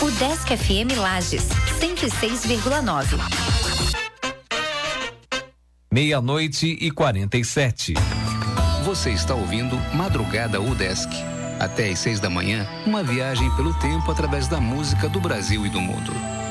Udesc FM Lages, 106,9. 00:47. Você está ouvindo Madrugada Udesc. Até às 6 da manhã, uma viagem pelo tempo através da música do Brasil e do mundo.